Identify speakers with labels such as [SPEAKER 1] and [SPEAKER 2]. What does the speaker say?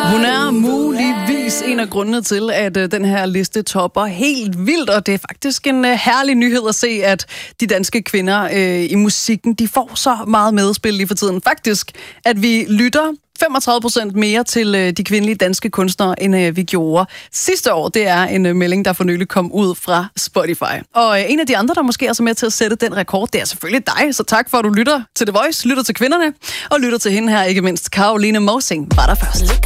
[SPEAKER 1] Hun er muligvis en af grundene til, at den her liste topper helt vildt, og det er faktisk en herlig nyhed at se, at de danske kvinder i musikken, de får så meget medspil lige for tiden. Faktisk, at vi lytter 35% mere til de kvindelige danske kunstnere, end vi gjorde sidste år. Det er en melding, der for nylig kom ud fra Spotify. Og en af de andre, der måske er så med til at sætte den rekord, det er selvfølgelig dig. Så tak for, at du lytter til The Voice, lytter til kvinderne, og lytter til hende her, ikke mindst. Caroline Mosing var der først.